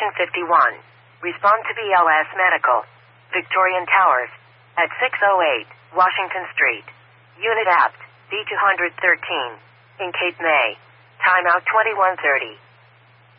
Station 51. Respond to BLS Medical. Victorian Towers. At 608 Washington Street. Unit apt. D213. In Cape May. Timeout 21:30.